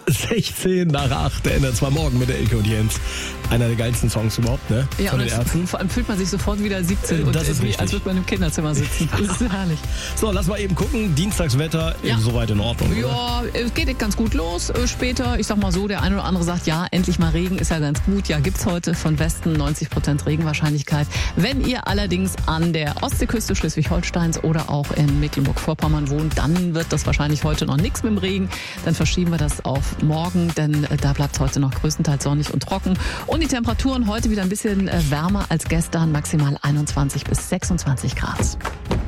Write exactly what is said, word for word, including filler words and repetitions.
sechzehn nach acht, der N R zwei Morgen mit der Elke und Jens. Einer der geilsten Songs überhaupt, ne? Ja, Von und den Ärzten. vor allem fühlt man sich sofort wieder siebzehn Äh, und das ist irgendwie, richtig. als würde man im Kinderzimmer sitzen. Das ist herrlich. So, lass mal eben gucken. Dienstagswetter Ja. soweit in Ordnung. Oder? Ja, es geht ganz gut los. Äh, Später, ich sag mal so, der eine oder andere sagt, ja, endlich mal Regen, ist ja ganz gut. Ja, gibt's heute von Westen neunzig Prozent Regenwahrscheinlichkeit. Wenn ihr allerdings an der Ostseeküste Schleswig-Holsteins oder auch in Mecklenburg-Vorpommern wohnt, dann wird das wahrscheinlich heute noch nichts mit dem Regen. Dann verschieben wir das auf morgen, denn äh, da bleibt heute noch größtenteils sonnig und trocken. Und die Temperaturen heute wieder ein bisschen äh, wärmer als gestern, maximal einundzwanzig bis sechsundzwanzig Grad.